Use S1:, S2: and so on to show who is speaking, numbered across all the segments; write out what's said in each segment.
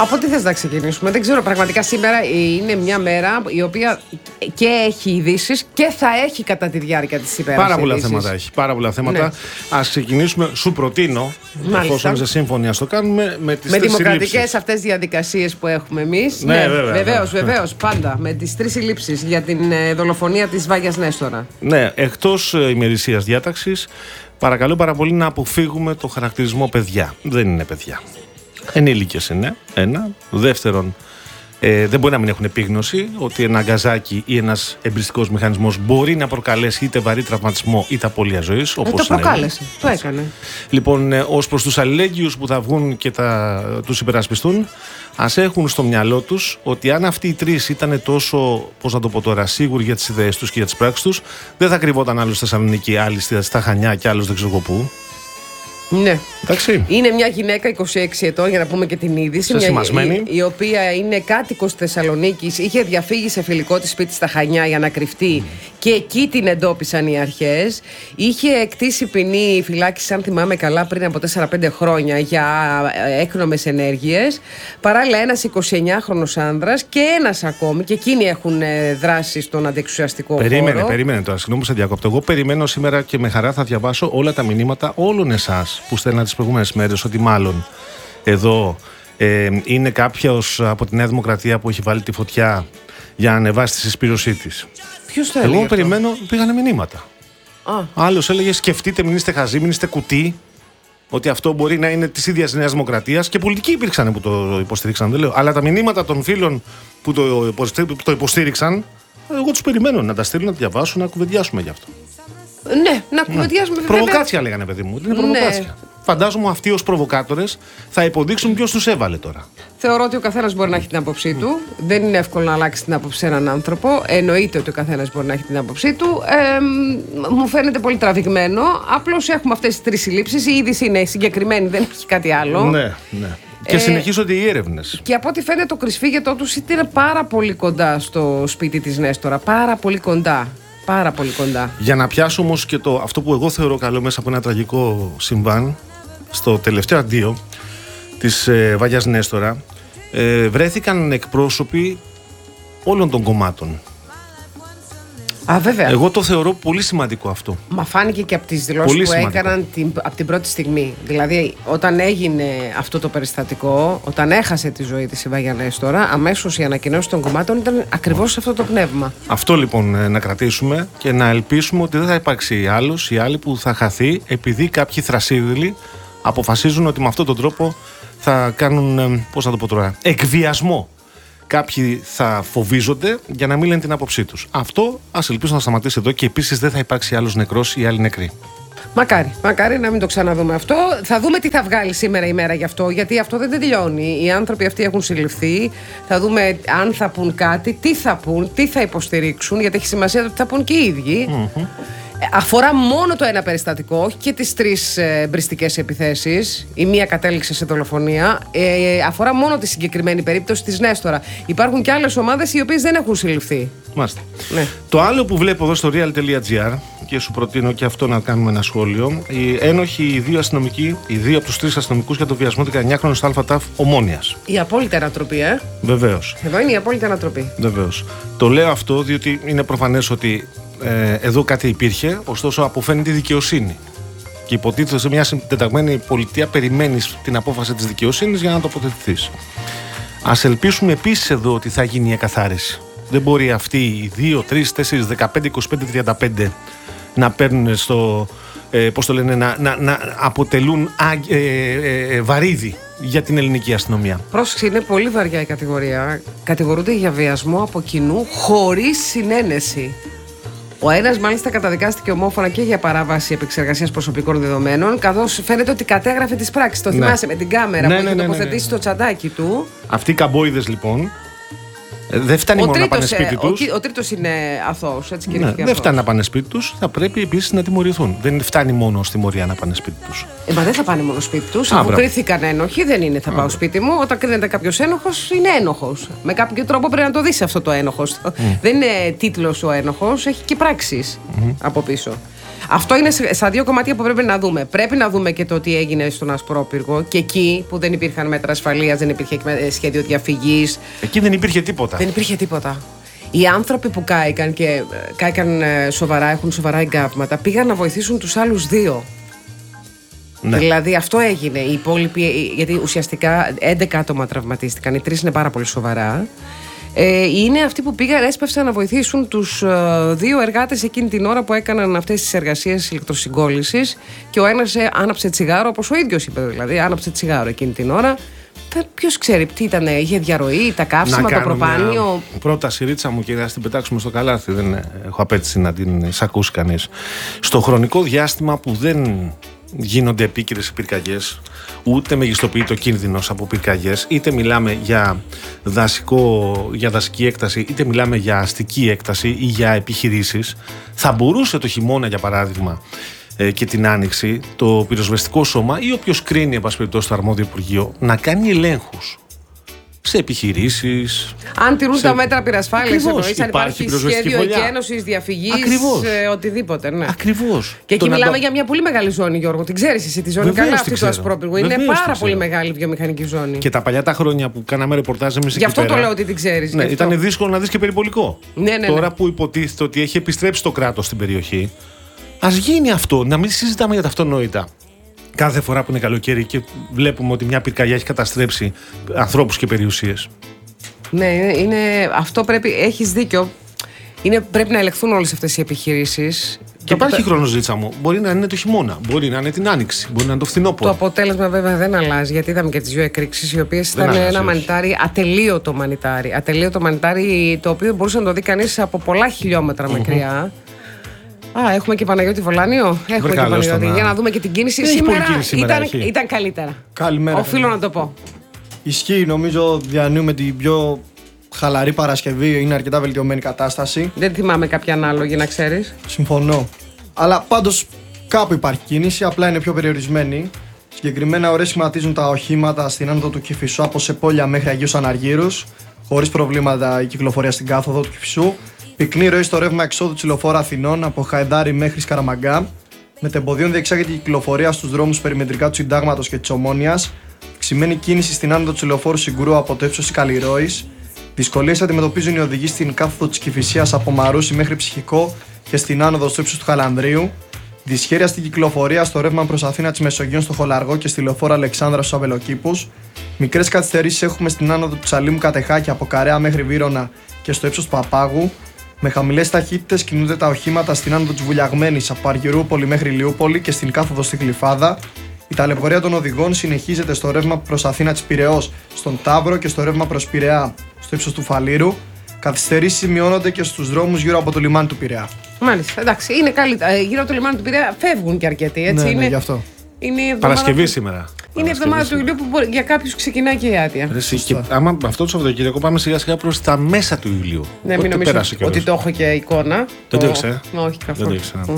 S1: Από τι θες να ξεκινήσουμε? Δεν ξέρω. Πραγματικά σήμερα είναι μια μέρα η οποία και έχει ειδήσεις και θα έχει κατά τη διάρκεια της ημέρας.
S2: Πάρα πολλά θέματα έχει. Πάρα πολλά θέματα. Ναι. Ας ξεκινήσουμε. Σου προτείνω, εφόσον είσαι σύμφωνοι, ας το κάνουμε με τις τρεις
S1: δημοκρατικές αυτές διαδικασίες που έχουμε εμείς.
S2: Ναι,
S1: βεβαίως. Πάντα. Με τις 3 συλλήψεις για την δολοφονία της Βάγιας Νέστορα.
S2: Ναι, εκτός ημερησίας διάταξης, παρακαλώ πάρα πολύ να αποφύγουμε το χαρακτηρισμό παιδιά. Δεν είναι παιδιά. Ενήλικες είναι, ένα. Δεύτερον, δεν μπορεί να μην έχουν επίγνωση ότι ένα γκαζάκι ή ένας εμπριστικός μηχανισμός μπορεί να προκαλέσει είτε βαρύ τραυματισμό είτε απώλεια ζωής.
S1: Το προκάλεσε, το έκανε.
S2: Λοιπόν, ως προς τους αλληλέγγυους που θα βγουν και τους υπερασπιστούν, ας έχουν στο μυαλό τους ότι αν αυτοί οι τρεις ήταν τόσο, πώς να το πω τώρα, σίγουροι για τις ιδέες τους και για τις πράξεις τους, δεν θα κρυβόταν άλλος στη Θεσσαλονίκη, άλλοι στα Χανιά και άλλος δεν ξέρω πού.
S1: Ναι.
S2: Εντάξει.
S1: Είναι μια γυναίκα 26 ετών, για να πούμε και την είδηση. Η οποία είναι κάτοικος Θεσσαλονίκης. Είχε διαφύγει σε φιλικό της σπίτι στα Χανιά για να κρυφτεί και εκεί την εντόπισαν οι αρχές. Είχε εκτίσει ποινή φυλάκιση, αν θυμάμαι καλά, πριν από 4-5 χρόνια για έκνομες ενέργειες. Παράλληλα, ένας 29χρονος άνδρας και ένας ακόμη, και εκείνοι έχουν δράσει στον αντιεξουσιαστικό χώρο.
S2: Περίμενε τώρα, συγγνώμη που σε διακόπτω. Εγώ περιμένω σήμερα και με χαρά θα διαβάσω όλα τα μηνύματα όλων εσάς που στέλνατε τις προηγούμενες μέρες ότι μάλλον εδώ είναι κάποιος από τη Νέα Δημοκρατία που έχει βάλει τη φωτιά για να ανεβάσει τη συσπήρωσή της.
S1: Ποιος το έλεγε?
S2: Εγώ περιμένω, πήγανε μηνύματα. Άλλος έλεγε σκεφτείτε, μην είστε χαζοί, μην είστε κουτί. Ότι αυτό μπορεί να είναι της ίδιας Νέας Δημοκρατίας, και πολιτικοί υπήρξαν που το υποστήριξαν, δεν λέω. Αλλά τα μηνύματα των φίλων που το υποστήριξαν, εγώ τους περιμένω να τα στείλουν, να τα διαβάσουν, να κουβεντιάσουμε γι' αυτό.
S1: Ναι, να κουβεντιάσουμε.
S2: Προβοκάτσια λέγανε, παιδί μου. Είναι προβοκάτσια. Ναι. Φαντάζομαι αυτοί ως προβοκάτορες θα υποδείξουν ποιος τους έβαλε τώρα.
S1: Θεωρώ ότι ο καθένας μπορεί να έχει την άποψή του. Δεν είναι εύκολο να αλλάξει την άποψη σε έναν άνθρωπο. Εννοείται ότι ο καθένας μπορεί να έχει την άποψή του. Μου φαίνεται πολύ τραβηγμένο. Απλώς έχουμε αυτές τις 3 συλλήψεις. Η είδηση είναι συγκεκριμένη, δεν έχει κάτι άλλο.
S2: Ναι. Και συνεχίζονται οι έρευνες.
S1: Και από ό,τι φαίνεται, το κρυσφύγετό τους ήταν πάρα πολύ κοντά στο σπίτι της Νέστορα. Πάρα πολύ κοντά. Πάρα πολύ κοντά.
S2: Για να πιάσω όμως και αυτό που εγώ θεωρώ καλό μέσα από ένα τραγικό συμβάν, στο τελευταίο αντίο της Βάγιας Νέστορα, βρέθηκαν εκπρόσωποι όλων των κομμάτων.
S1: Βέβαια.
S2: Εγώ το θεωρώ πολύ σημαντικό αυτό.
S1: Μα φάνηκε και από τις δηλώσεις που έκαναν από την πρώτη στιγμή. Δηλαδή, όταν έγινε αυτό το περιστατικό, όταν έχασε τη ζωή της η Βάγια Νέστορα, αμέσως η ανακοινώση των κομμάτων ήταν ακριβώς σε αυτό το πνεύμα.
S2: Αυτό λοιπόν να κρατήσουμε και να ελπίσουμε ότι δεν θα υπάρξει άλλος ή άλλη που θα χαθεί επειδή κάποιοι θρασίδηλοι αποφασίζουν ότι με αυτόν τον τρόπο θα κάνουν, πώς να το πω τώρα, εκβιασμό. Κάποιοι θα φοβίζονται για να μην λένε την άποψή τους. Αυτό ας ελπίσω να σταματήσει εδώ και επίσης δεν θα υπάρξει άλλος νεκρός ή άλλοι νεκροί.
S1: Μακάρι να μην το ξαναδούμε αυτό. Θα δούμε τι θα βγάλει σήμερα η μέρα γι' αυτό, γιατί αυτό δεν τελειώνει. Οι άνθρωποι αυτοί έχουν συλληφθεί. Θα δούμε αν θα πούν κάτι, τι θα πούν, τι θα υποστηρίξουν, γιατί έχει σημασία ότι θα πούν και οι ίδιοι. Αφορά μόνο το ένα περιστατικό, όχι και τις 3 μπριστικές επιθέσεις. Η μία κατέληξε σε δολοφονία. Αφορά μόνο τη συγκεκριμένη περίπτωση της Νέστορα. Υπάρχουν και άλλες ομάδες οι οποίες δεν έχουν συλληφθεί.
S2: Μάλιστα.
S1: Ναι.
S2: Το άλλο που βλέπω εδώ στο real.gr, και σου προτείνω και αυτό να κάνουμε ένα σχόλιο, οι ένοχοι, οι δύο από τους 3 αστυνομικούς για το βιασμό 19χρονου στο ΑΤΑΦ Ομόνιας.
S1: Η απόλυτη ανατροπή,
S2: Βεβαίως.
S1: Εδώ είναι η απόλυτη ανατροπή.
S2: Βεβαίως. Το λέω αυτό διότι είναι προφανές ότι εδώ κάτι υπήρχε, ωστόσο αποφαίνεται η δικαιοσύνη. Και υποτίθεται σε μια συντεταγμένη πολιτεία περιμένεις την απόφαση της δικαιοσύνης για να τοποθετηθείς. Ας ελπίσουμε επίσης εδώ ότι θα γίνει η εκαθάριση. Δεν μπορεί αυτοί οι 2, 3, 4, 15, 25, 35 να παίρνουν πώς το λένε, να αποτελούν βαρύδι για την ελληνική αστυνομία.
S1: Πρόσεξε, είναι πολύ βαριά η κατηγορία. Κατηγορούνται για βιασμό από κοινού χωρίς συνένεση. Ο ένας μάλιστα καταδικάστηκε ομόφωνα και για παράβαση επεξεργασίας προσωπικών δεδομένων, καθώς φαίνεται ότι κατέγραφε τις πράξεις. Το θυμάσαι με την κάμερα που είχε τοποθετήσει το τσαντάκι του.
S2: Αυτοί οι καμπόιδες λοιπόν δεν φτάνει μόνο να πάνε σπίτι τους.
S1: Ο τρίτος είναι αθώος, έτσι
S2: δεν φτάνει να πάνε σπίτι τους, θα πρέπει επίσης να τιμωρηθούν. Δεν φτάνει μόνο ως τιμωρία να πάνε σπίτι τους.
S1: Μα δεν θα πάνε μόνο σπίτι τους. Αφού κρίθηκαν ένοχοι, δεν είναι θα πάω σπίτι μου. Όταν κρίνεται κάποιος ένοχος, είναι ένοχος. Με κάποιο τρόπο πρέπει να το δεις αυτό το ένοχος. Δεν είναι τίτλος ο ένοχος, έχει και πράξεις από πίσω. Αυτό είναι στα δύο κομμάτια που πρέπει να δούμε. Πρέπει να δούμε και το τι έγινε στον Ασπρόπυργο και εκεί που δεν υπήρχαν μέτρα ασφαλείας, δεν υπήρχε σχέδιο διαφυγής.
S2: Εκεί δεν υπήρχε τίποτα.
S1: Δεν υπήρχε τίποτα. Οι άνθρωποι που κάηκαν και κάηκαν σοβαρά, έχουν σοβαρά εγκάβματα, πήγαν να βοηθήσουν τους άλλους δύο. Ναι. Δηλαδή αυτό έγινε. Οι υπόλοιποι, γιατί ουσιαστικά 11 άτομα τραυματίστηκαν, οι 3 είναι πάρα πολύ σοβαρά. Είναι αυτοί που πήγαν, έσπευσαν να βοηθήσουν τους 2 εργάτες εκείνη την ώρα που έκαναν αυτές τις εργασίες ηλεκτροσυγκόλλησης και ο ένας άναψε τσιγάρο, όπως ο ίδιος είπε, δηλαδή άναψε τσιγάρο εκείνη την ώρα. Ποιος ξέρει τι ήταν, είχε διαρροή, τα καύσιμα, το προπάνιο.
S2: Πρόταση, Ρίτσα μου, και να την πετάξουμε στο καλάθι. Δεν έχω απέτηση να την εισακούσει κανείς. Στο χρονικό διάστημα που δεν γίνονται επίκαιρες πυρκαγιές, ούτε μεγιστοποιείται ο κίνδυνος από πυρκαγιές, είτε μιλάμε για δασική έκταση, είτε μιλάμε για αστική έκταση ή για επιχειρήσεις, θα μπορούσε το χειμώνα, για παράδειγμα, και την άνοιξη, το πυροσβεστικό σώμα ή όποιος κρίνει, εν πάση περιπτώσει, το αρμόδιο Υπουργείο, να κάνει ελέγχους σε επιχειρήσεις.
S1: Αν τηρούν τα μέτρα πυρασφάλειας, εννοείς, αν υπάρχει σχέδιο εκένωσης, διαφυγής, οτιδήποτε. Ναι.
S2: Ακριβώς.
S1: Και εκεί μιλάμε για μια πολύ μεγάλη ζώνη, Γιώργο. Την ξέρεις εσύ τη ζώνη?
S2: Βεβαίως
S1: καλά, αυτή του Ασπρόπυργου. Είναι πάρα πολύ μεγάλη βιομηχανική ζώνη.
S2: Και τα παλιά τα χρόνια που κάναμε ρεπορτάζ εμείς εκεί πέρα.
S1: Γι' αυτό το λέω ότι την ξέρεις.
S2: Ναι, ήταν δύσκολο να δεις και περιπολικό.
S1: Ναι.
S2: Τώρα που υποτίθεται ότι έχει επιστρέψει το κράτος στην περιοχή, ας γίνει αυτό, να μην συζητάμε για τα αυτονόητα. Κάθε φορά που είναι καλοκαίρι και βλέπουμε ότι μια πυρκαγιά έχει καταστρέψει ανθρώπους και περιουσίες.
S1: Ναι, αυτό πρέπει, έχεις δίκιο. Πρέπει να ελεγχθούν όλες αυτές οι επιχειρήσεις.
S2: Και υπάρχει χρόνος, Ρίτσα μου. Μπορεί να είναι το χειμώνα, μπορεί να είναι την άνοιξη, μπορεί να είναι το φθινόπωρο.
S1: Το αποτέλεσμα βέβαια δεν αλλάζει, γιατί είδαμε και τις 2 εκρήξεις, οι οποίες ήταν ένα μανιτάρι, ατελείωτο μανιτάρι. Ατελείωτο μανιτάρι, το οποίο μπορούσε να το δει κανείς από πολλά χιλιόμετρα μακριά. Έχουμε και Παναγιώτη Βολάνιο. Έχουμε και Παναγιώτη. Για να δούμε και την κίνηση. Σήμερα ήταν καλύτερα.
S3: Καλημέρα.
S1: Οφείλω να το πω.
S3: Ισχύει, νομίζω διανύουμε την πιο χαλαρή Παρασκευή. Είναι αρκετά βελτιωμένη κατάσταση.
S1: Δεν θυμάμαι κάποια ανάλογη, να ξέρεις.
S3: Συμφωνώ. Αλλά πάντως κάπου υπάρχει κίνηση, απλά είναι πιο περιορισμένη. Συγκεκριμένα, ωραία σχηματίζουν τα οχήματα στην άνοδο του Κηφισού από Σεπόλια μέχρι Αγίους Αναργύρους. Χωρίς προβλήματα η κυκλοφορία στην κάθοδο του Κηφισού. Πυκνή ροή στο ρεύμα εξόδου της λεωφόρου Αθηνών από Χαϊδάρι μέχρι Σκαραμαγκά. Μετεμποδίων διεξάγεται η κυκλοφορία στους δρόμους περιμετρικά του Συντάγματος και της Ομόνοιας. Αυξημένη κίνηση στην άνοδο της λεωφόρου Συγκρού από το ύψος της Καλλιρόης. Δυσκολίες αντιμετωπίζουν οι οδηγοί στην κάθοδο της Κηφισίας από Μαρούσι μέχρι Ψυχικό και στην άνοδο στο ύψος του Χαλανδρίου. Δυσχέρεια στην κυκλοφορία στο ρεύμα προς Αθήνα της Μεσογείων στο Χολαργό και στη λεωφόρο Αλεξάνδρα στους Αβελοκήπους. Μικρές καθυστερήσεις έχουμε στην άνοδο του Τσαλίμου Κατεχάκη από Καρέα μέχρι Βύρωνα και στο ύψος του Παπάγου. Με χαμηλές ταχύτητες κινούνται τα οχήματα στην άνοδο της Βουλιαγμένης από Αργυρούπολη μέχρι Λιούπολη και στην κάθοδο στη Γλυφάδα. Η ταλαιπωρία των οδηγών συνεχίζεται στο ρεύμα προς Αθήνα της Πειραιώς στον Ταύρο και στο ρεύμα προς Πειραιά στο ύψος του Φαλήρου. Καθυστερήσεις σημειώνονται και στους δρόμους γύρω από το λιμάνι του Πειραιά.
S1: Μάλιστα, εντάξει, είναι καλύτερα. Γύρω από το λιμάνι του Πειραιά φεύγουν και αρκετοί, έτσι.
S3: Ναι, γι' αυτό.
S2: Παρασκευή σήμερα.
S1: Είναι η εβδομάδα του Ιουλίου που για κάποιους ξεκινάει και η άδεια.
S2: Και άμα αυτό το Σαββατοκύριακο πάμε σιγά σιγά προς τα μέσα του Ιουλίου.
S1: Ναι, μην νομίζω ότι το έχω και εικόνα.
S2: Δεν το ήξερα.
S1: Όχι, καθόλου.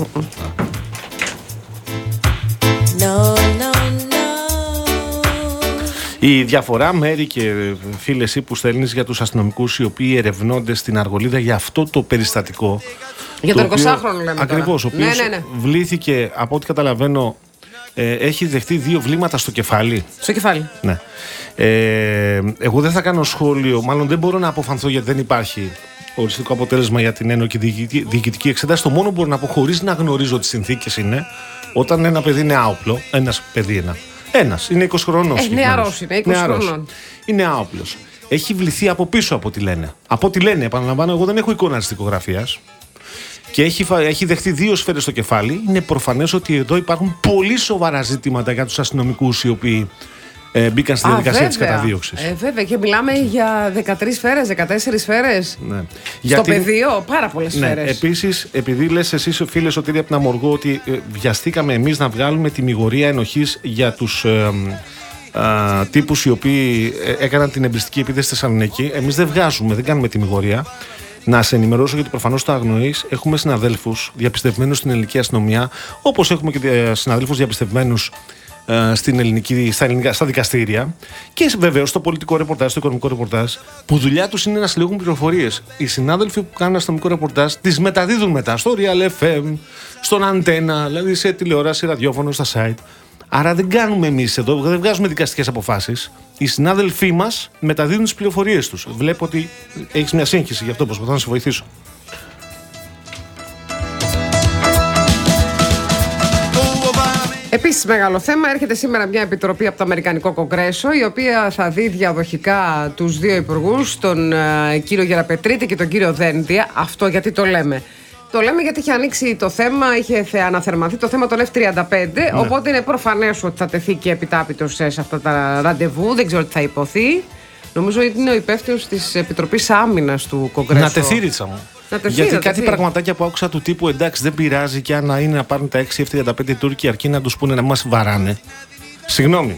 S2: Η διαφορά, Μέρη και φίλοι, εσύ που στέλνεις για τους αστυνομικούς οι οποίοι ερευνώνται στην Αργολίδα για αυτό το περιστατικό.
S1: Για τον 20χρονο λέμε.
S2: Ακριβώς, ο οποίος βλήθηκε, από ό,τι καταλαβαίνω, έχει δεχτεί 2 βλήματα στο κεφάλι.
S1: Στο κεφάλι.
S2: Ναι. Εγώ δεν θα κάνω σχόλιο, μάλλον δεν μπορώ να αποφανθώ γιατί δεν υπάρχει οριστικό αποτέλεσμα για την ένοχη διοικητική εξέταση. Το μόνο που μπορώ να πω, χωρίς να γνωρίζω τις συνθήκες, είναι όταν ένα παιδί είναι άοπλο, ένας, είναι 20 χρονών.
S1: Νεαρός είναι, 20 χρονών.
S2: Είναι άοπλος. Έχει βληθεί από πίσω από ό,τι λένε. Από ό,τι λένε, επαναλαμβάνω, εγώ δεν έχω εικόνα της δικογραφίας. Και έχει δεχτεί 2 σφαίρες στο κεφάλι. Είναι προφανές ότι εδώ υπάρχουν πολύ σοβαρά ζητήματα για τους αστυνομικούς οι οποίοι μπήκαν στη διαδικασία της καταδίωξης.
S1: Βέβαια, και μιλάμε για 13 σφαίρες, 14 σφαίρες.
S2: Ναι.
S1: Στο πεδίο, πάρα πολλές σφαίρες.
S2: Επίσης, επειδή λες εσείς, φίλε Σωτήρη από την Αμοργό, ότι βιαστήκαμε εμείς να βγάλουμε τιμιγορία ενοχής για τους τύπους οι οποίοι έκαναν την εμπριστική επίθεση στη Θεσσαλονίκη. Εμείς δεν βγάζουμε, δεν κάνουμε τιμιγορία. Να σε ενημερώσω γιατί προφανώς το αγνοείς. Έχουμε συναδέλφους διαπιστευμένους στην ελληνική αστυνομία, όπως έχουμε και συναδέλφους διαπιστευμένους στα δικαστήρια και βεβαίως στο πολιτικό ρεπορτάζ, στο οικονομικό ρεπορτάζ, που δουλειά τους είναι να συλλέγουν πληροφορίες. Οι συνάδελφοι που κάνουν αστυνομικό ρεπορτάζ τις μεταδίδουν μετά στο Real FM, στον Αντένα, δηλαδή σε τηλεόραση, ραδιόφωνο, στα site. Άρα δεν κάνουμε εμείς εδώ, δεν βγάζουμε δικαστικές αποφάσεις. Οι συνάδελφοί μας μεταδίδουν τις πληροφορίες τους. Βλέπω ότι έχεις μια σύγχυση, γι' αυτό προσπαθώ να σε βοηθήσω.
S1: Επίσης, μεγάλο θέμα, έρχεται σήμερα μια επιτροπή από το Αμερικανικό Κογκρέσο, η οποία θα δει διαδοχικά τους δύο υπουργούς, τον κύριο Γεραπετρίτη και τον κύριο Δένδια. Αυτό γιατί το λέμε? Το λέμε γιατί είχε ανοίξει το θέμα, είχε αναθερμανθεί το θέμα των F-35, οπότε είναι προφανές ότι θα τεθεί και επιτάπητος σε αυτά τα ραντεβού, δεν ξέρω τι θα υποθεί. Νομίζω ότι είναι ο υπεύθυνος της Επιτροπής Άμυνας του Κογκρέσου.
S2: Να τεθεί, Ρίτσα μου. Γιατί κάτι πραγματάκια που άκουσα του τύπου, εντάξει, δεν πειράζει και αν είναι να πάρουν τα 6 F-35 οι Τούρκοι, αρκεί να τους πούνε να μας βαράνε. Συγγνώμη.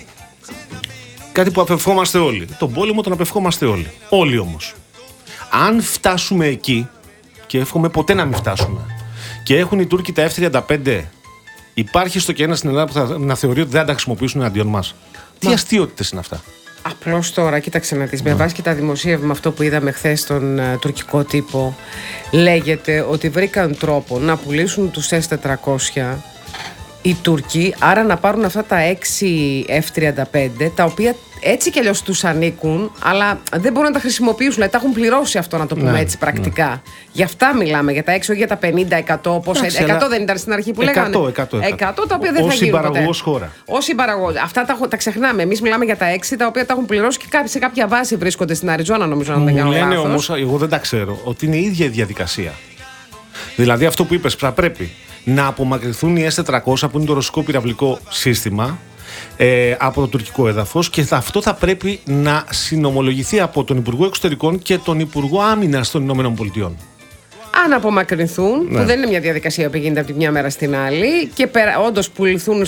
S2: Κάτι που απευχόμαστε όλοι. Τον πόλεμο τον απευχόμαστε όλοι. Όλοι όμως. Αν φτάσουμε εκεί, και εύχομαι ποτέ να μην φτάσουμε, και έχουν οι Τούρκοι τα F-35, υπάρχει στο και ένα στην Ελλάδα που θα να θεωρεί ότι δεν θα τα χρησιμοποιήσουν εναντίον μας. Τι αστείωτητες είναι αυτά?
S1: Απλώς τώρα, κοίταξε να δεις, με βάση και τα δημοσίευμα αυτό που είδαμε χθες στον τουρκικό τύπο, λέγεται ότι βρήκαν τρόπο να πουλήσουν τους S-400 οι Τούρκοι, άρα να πάρουν αυτά τα 6 F-35, τα οποία έτσι κι αλλιώς τους ανήκουν, αλλά δεν μπορούν να τα χρησιμοποιήσουν, δηλαδή τα έχουν πληρώσει αυτό, να το πούμε έτσι πρακτικά. Γι' αυτά μιλάμε, για τα 6, όχι για τα 50, 100, πόσα, 100 δεν ήταν στην αρχή που λέγανε? 100 τα οποία δεν θα γίνουν ποτέ.
S2: Συμπαραγωγός χώρα.
S1: Ως συμπαραγωγός. Αυτά τα ξεχνάμε. Εμείς μιλάμε για τα 6, τα οποία τα έχουν πληρώσει και σε κάποια βάση βρίσκονται στην Αριζόνα, νομίζω, αν δεν κάνω λάθος.
S2: Λένε όμως, εγώ δεν τα ξέρω, ότι είναι η ίδια η διαδικασία. Δηλαδή αυτό που είπες, θα πρέπει να απομακρυνθούν οι S-400 που είναι το ρωσικό πυραυλικό σύστημα από το τουρκικό έδαφος, και αυτό θα πρέπει να συνομολογηθεί από τον Υπουργό Εξωτερικών και τον Υπουργό Άμυνας των Ηνωμένων Πολιτειών.
S1: Αν απομακρυνθούν, που δεν είναι μια διαδικασία που γίνεται από τη μια μέρα στην άλλη, και όντως πουληθούν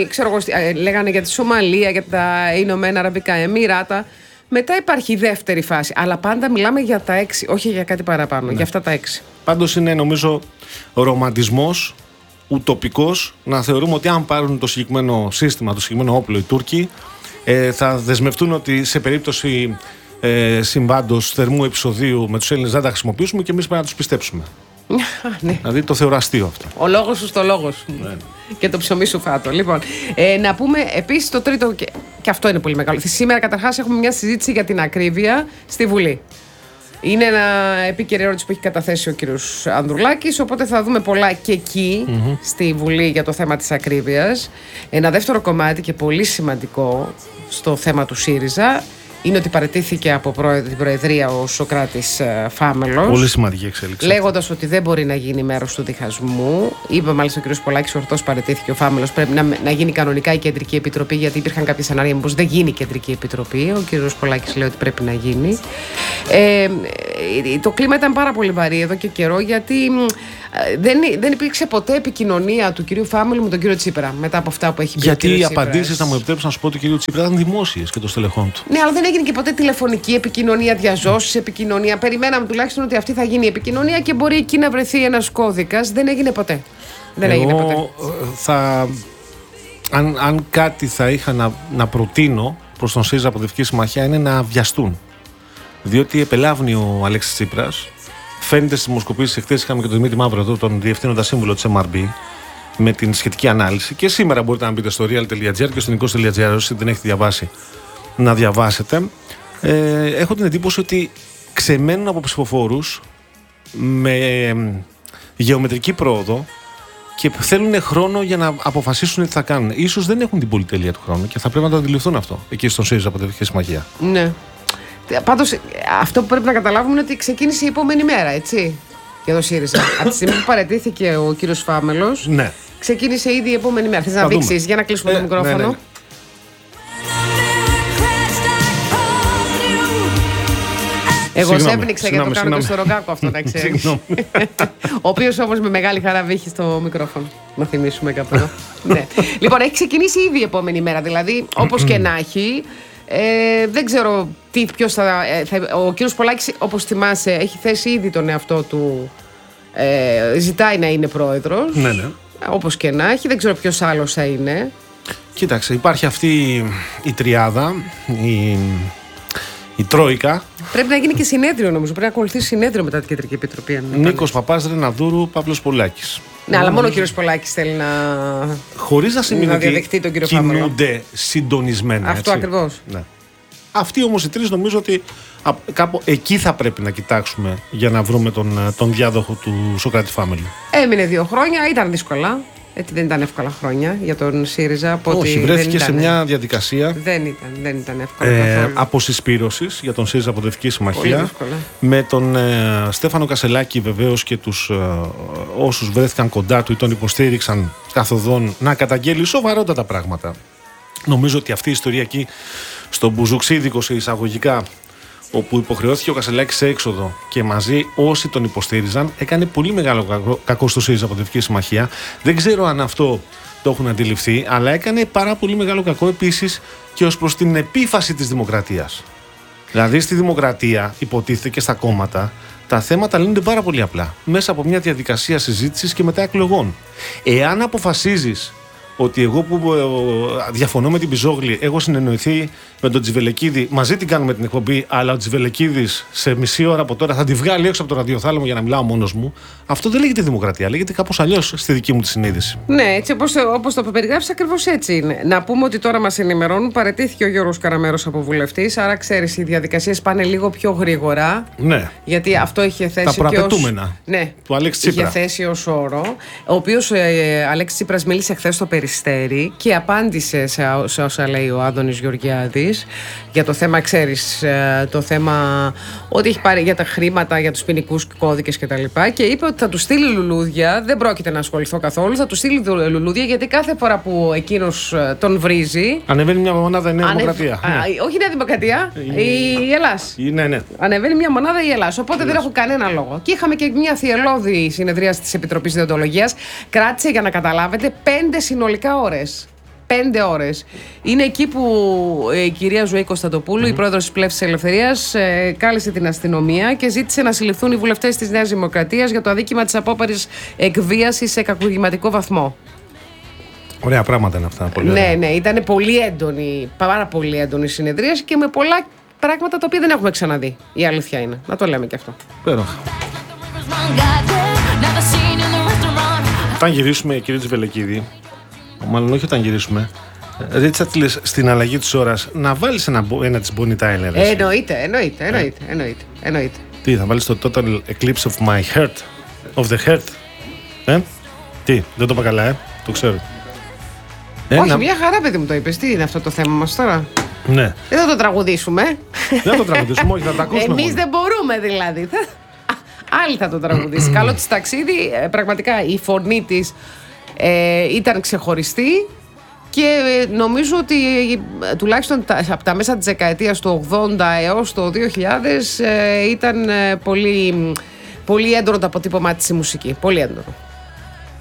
S1: λέγανε για τη Σομαλία, για τα Ηνωμένα Αραβικά Εμμυράτα. Μετά υπάρχει η δεύτερη φάση. Αλλά πάντα μιλάμε για τα 6, όχι για κάτι παραπάνω. Για αυτά τα 6.
S2: Πάντως είναι, νομίζω, ρομαντισμός, ουτοπικός, να θεωρούμε ότι αν πάρουν το συγκεκριμένο σύστημα, το συγκεκριμένο όπλο οι Τούρκοι, θα δεσμευτούν ότι σε περίπτωση συμβάντος θερμού επεισοδίου με τους Έλληνες δεν τα χρησιμοποιήσουμε και εμείς πρέπει να τους πιστέψουμε.
S1: Ναι.
S2: Δηλαδή το θεωρώ αστείο αυτό.
S1: Ο λόγος σου στο λόγο σου. Ναι. Και το ψωμί σου φάτο. Λοιπόν, να πούμε επίσης το τρίτο, και αυτό είναι πολύ μεγάλο. Σήμερα καταρχάς έχουμε μια συζήτηση για την ακρίβεια στη Βουλή. Είναι ένα επίκαιρη ερώτηση που έχει καταθέσει ο κύριος Ανδρουλάκης, οπότε θα δούμε πολλά και εκεί στη Βουλή για το θέμα της ακρίβειας. Ένα δεύτερο κομμάτι και πολύ σημαντικό στο θέμα του ΣΥΡΙΖΑ είναι ότι παραιτήθηκε από την Προεδρία ο Σωκράτης Φάμελος.
S2: Πολύ σημαντική εξέλιξη.
S1: Λέγοντας ότι δεν μπορεί να γίνει μέρος του διχασμού. Είπε μάλιστα ο κ. Πολάκης, ορθώς παραιτήθηκε ο Φάμελος. Πρέπει να γίνει κανονικά η Κεντρική Επιτροπή, γιατί υπήρχαν κάποια σενάρια πως δεν γίνει η Κεντρική Επιτροπή. Ο κ. Πολάκης λέει ότι πρέπει να γίνει. Το κλίμα ήταν πάρα πολύ βαρύ εδώ και καιρό, γιατί δεν υπήρξε ποτέ επικοινωνία του κ. Φάμελου με τον κ. Τσίπρα μετά από αυτά που έχει πει.
S2: Γιατί οι απαντήσεις, θα μου επιτρέψει να σου πω, του κ. Τσίπρα ήταν δημόσιες και των στελεχών του.
S1: Ναι, αλλά δεν έγινε και ποτέ τηλεφωνική επικοινωνία, διαζώσεις επικοινωνία. Περιμέναμε τουλάχιστον ότι αυτή θα γίνει η επικοινωνία και μπορεί εκεί να βρεθεί ένας κώδικας. Δεν έγινε ποτέ. Έγινε ποτέ.
S2: Αν κάτι θα είχα να προτείνω προς τον ΣΥΡΙΖΑ Προοδευτική Συμμαχία, είναι να βιαστούν. Διότι επελάβνει ο Αλέξης Τσίπρας. Φαίνεται στις δημοσκοπήσεις. Εχθές είχαμε και τον Δημήτρη Μαύρο εδώ, τον διευθύνοντα σύμβουλο της MRB, με την σχετική ανάλυση. Και σήμερα μπορείτε να μπείτε στο real.gr και στο nikos.gr, όσοι δεν έχετε διαβάσει, να διαβάσετε. Έχω την εντύπωση ότι ξεμένουν από ψηφοφόρους με γεωμετρική πρόοδο και θέλουν χρόνο για να αποφασίσουν τι θα κάνουν. Ίσως δεν έχουν την πολυτέλεια του χρόνου και θα πρέπει να το αντιληφθούν αυτό εκεί στον ΣΥΡΙΖΑ Προοδευτική Συμμαχία.
S1: Ναι. Πάντως, αυτό που πρέπει να καταλάβουμε είναι ότι ξεκίνησε η επόμενη μέρα, έτσι, για το ΣΥΡΙΖΑ. Από τη στιγμή που παραιτήθηκε ο κύριος Φάμελος,
S2: ναι,
S1: ξεκίνησε ήδη η επόμενη μέρα. Θες να δείξεις, για να κλείσουμε το μικρόφωνο. Ναι. Εγώ σε έπνιξα για το κάνω και στο Ρογκάκο αυτό, να ξέρεις. Ο οποίος όμως με μεγάλη χαρά βήχει στο μικρόφωνο. Να θυμίσουμε κάπου εδώ. Ναι. Λοιπόν, έχει ξεκινήσει ήδη η επόμενη μέρα. Δηλαδή, όπως και να έχει, δεν ξέρω ποιος θα. Ο κύριος Πολάκης, όπως θυμάσαι, έχει θέσει ήδη τον εαυτό του. Ζητάει να είναι πρόεδρος.
S2: Ναι, ναι.
S1: Όπως και να έχει. Δεν ξέρω ποιος άλλος θα είναι.
S2: Κοίταξε, υπάρχει αυτή η τριάδα, η τρόικα.
S1: Πρέπει να γίνει και συνέδριο, νομίζω. Πρέπει να ακολουθήσει συνέδριο μετά την Κεντρική Επιτροπή.
S2: Νίκος Παπάς, Ρεναδούρου, Παύλος Πολάκης.
S1: Ναι, αλλά μόνο ο κύριος Πολάκης θέλει να.
S2: Χωρίς να σημαίνει
S1: διαδεχτεί τον κύριο Παύλο.
S2: Κινούνται συντονισμένα.
S1: Αυτό ακριβώς.
S2: Ναι. Αυτοί όμως οι τρεις νομίζω ότι κάπου εκεί θα πρέπει να κοιτάξουμε για να βρούμε τον διάδοχο του Σωκράτη Φάμελου.
S1: Έμεινε 2 χρόνια, ήταν δύσκολα. Δεν ήταν εύκολα χρόνια για τον ΣΥΡΙΖΑ.
S2: Όχι, βρέθηκε σε μια διαδικασία.
S1: Δεν ήταν εύκολα.
S2: Αποσυσπήρωσης για τον ΣΥΡΙΖΑ Προοδευτική Συμμαχία. Με τον Στέφανο Κασελάκη βεβαίως και τους όσους βρέθηκαν κοντά του ή τον υποστήριξαν καθοδόν να καταγγέλει σοβαρότατα πράγματα. Νομίζω ότι αυτή η ιστορία εκεί στο μπουζουξίδικο σε εισαγωγικά, όπου υποχρεώθηκε ο Κασελάκης σε έξοδο και μαζί όσοι τον υποστήριζαν, έκανε πολύ μεγάλο κακό στο ΣΥΡΙΖΑ Προοδευτική Συμμαχία. Δεν ξέρω αν αυτό το έχουν αντιληφθεί, αλλά έκανε πάρα πολύ μεγάλο κακό επίσης και ως προς την επίφαση της δημοκρατίας. Δηλαδή στη δημοκρατία, υποτίθεται και στα κόμματα, τα θέματα λύνονται πάρα πολύ απλά. Μέσα από μια διαδικασία συζήτησης και μετά εκλογών. Εάν αποφασίζεις ότι εγώ που διαφωνώ με την Πιζόγλη έχω συνεννοηθεί με τον Τζιβελεκίδη, μαζί την κάνουμε την εκπομπή, αλλά ο Τζιβελεκίδης σε μισή ώρα από τώρα θα τη βγάλει έξω από το ραδιοθάλαμο για να μιλάω μόνος μου. Αυτό δεν λέγεται δημοκρατία, λέγεται κάπως αλλιώς στη δική μου τη συνείδηση.
S1: Ναι, έτσι όπως το περιγράφεις, ακριβώς έτσι είναι. Να πούμε ότι τώρα μας ενημερώνουν, παραιτήθηκε ο Γιώργος Καραμέρος από βουλευτής, άρα ξέρεις, οι διαδικασίες πάνε λίγο πιο γρήγορα.
S2: Ναι.
S1: Γιατί αυτό είχε θέσει.
S2: Τα προαπαιτούμενα
S1: Ναι,
S2: του Αλέξη Τσίπρα.
S1: Είχε θέσει ως όρο, ο οποίος Αλέξης Τσίπρας μίλησε χθες στο Περιστέρι και απάντησε σε όσα λέει ο Άδωνης Γεωργιάδης για το θέμα, ξέρεις, το θέμα ότι έχει πάρει για τα χρήματα, για τους ποινικούς κώδικες κτλ. Και είπε ότι θα του στείλει λουλούδια, δεν πρόκειται να ασχοληθώ καθόλου, θα του στείλει λουλούδια γιατί κάθε φορά που εκείνος τον βρίζει.
S2: Ανεβαίνει μια μονάδα η Νέα Δημοκρατία.
S1: Όχι η Νέα Δημοκρατία, η Ελλάς.
S2: Ναι.
S1: Ανεβαίνει μια μονάδα η Ελλάς. Οπότε δεν έχω κανένα λόγο. Και είχαμε και μια θυελλώδη συνεδρία της Επιτροπής Δεοντολογίας. Κράτησε, για να καταλάβετε, 5 συνολικά ώρες. 5 ώρες. Είναι εκεί που η κυρία Ζωή Κωνσταντοπούλου, η πρόεδρος της Πλεύσης Ελευθερίας, κάλεσε την αστυνομία και ζήτησε να συλληφθούν οι βουλευτές της Νέας Δημοκρατίας για το αδίκημα της απόπαρης εκβίασης σε κακουργηματικό βαθμό.
S2: Ωραία πράγματα είναι αυτά. Πολύ
S1: ναι, ήταν πολύ έντονη, πάρα πολύ έντονη συνεδρίαση και με πολλά πράγματα τα οποία δεν έχουμε ξαναδεί. Η αλήθεια είναι. Να το λέμε και αυτό.
S2: Πέροχα. Όταν γυρίσουμε, κύριε Τζιβελεκίδη, μάλλον όχι όταν γυρίσουμε, Ρίτσαρτ, στην αλλαγή της ώρας να βάλεις ένα της Bonnie Tyler. Εννοείται. Τι, θα βάλεις το Total Eclipse of my heart, of the heart. Τι, δεν το είπα καλά, το ξέρω.
S1: Όχι, μια χαρά, παιδί μου, το είπες. Τι είναι αυτό το θέμα μας τώρα?
S2: Ναι.
S1: Δεν θα το τραγουδήσουμε.
S2: Δεν θα το τραγουδήσουμε, όχι, θα τα ακούσουμε.
S1: Εμείς δεν μπορούμε δηλαδή. Άλλοι θα το τραγουδήσει. Καλό της ταξίδι, πραγματικά η φωνή της ήταν ξεχωριστή και νομίζω ότι τουλάχιστον από τα μέσα της δεκαετίας του 80 έως το 2000 ήταν πολύ έντονο το αποτύπωμά της η μουσική. Πολύ έντονο.